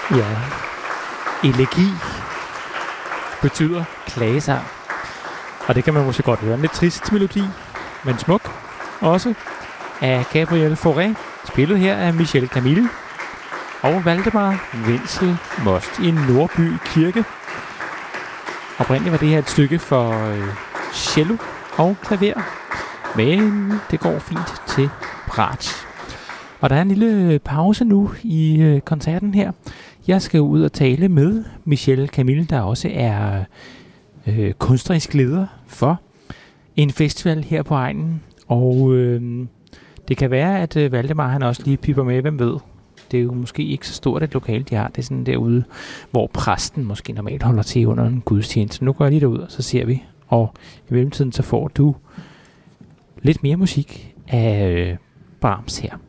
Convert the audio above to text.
Ja, elegi betyder klagesang. Og det kan man måske godt høre. En lidt trist melodi, men smuk også, af Gabriel Fauré, spillet her af Michel Camille og Valdemar Wenzel Most i Nordby Kirke. Oprindeligt var det her et stykke for cello og klaver, men det går fint til bratsch. Og der er en lille pause nu i koncerten her. Jeg skal ud og tale med Michel Camille, der også er kunstnerisk leder for en festival her på egnen. Og det kan være, at Valdemar han også lige piper med, hvem ved. Det er jo måske ikke så stort et lokale, de har. Det er sådan derude, hvor præsten måske normalt holder til under en gudstjeneste. Nu går jeg lige derud, og så ser vi. Og i mellemtiden så får du lidt mere musik af Brahms her.